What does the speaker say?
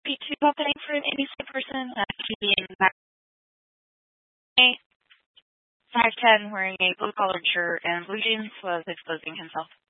P2 opening for an indecent person. He being 5'10", wearing a blue collared shirt and blue jeans, was exposing himself.